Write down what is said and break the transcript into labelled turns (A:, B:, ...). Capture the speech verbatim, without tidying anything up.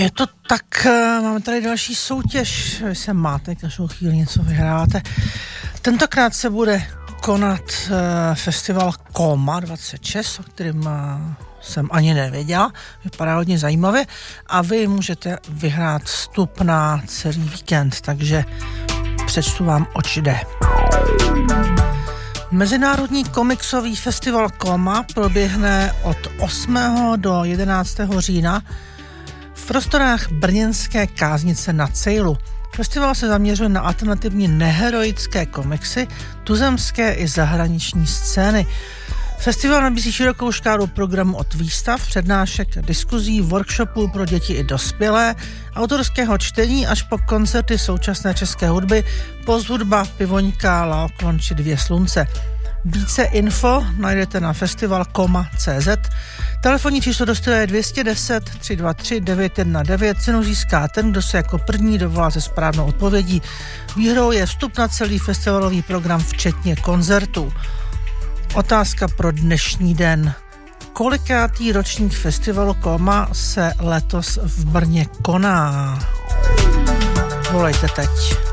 A: Je to tak, máme tady další soutěž, vy se máte, každou chvíli něco vyhráváte. Tentokrát se bude konat festival Koma dvacet šest, o kterém jsem ani nevěděla, vypadá hodně zajímavě a vy můžete vyhrát vstup na celý víkend, takže přečtu vám, oč jde. Mezinárodní komiksový festival Koma proběhne od osmého do jedenáctého října v prostorách brněnské káznice na Cejlu. Festival se zaměřuje na alternativní neheroické komiksy, tuzemské i zahraniční scény. Festival nabízí širokou škálu programů od výstav, přednášek, diskuzí, workshopů pro děti i dospělé, autorského čtení až po koncerty současné české hudby, posthudba, pivoňka, Laoklon či Dvě slunce. Více info najdete na festival koma tečka cé zet. Telefonní číslo do studia je dvě jedna deset, tři dva tři, devět jedna devět. Cenu získá ten, kdo se jako první dovolá se správnou odpovědí. Výhrou je vstup na celý festivalový program, včetně koncertů. Otázka pro dnešní den. Kolikátý ročník festivalu Koma se letos v Brně koná? Volejte teď.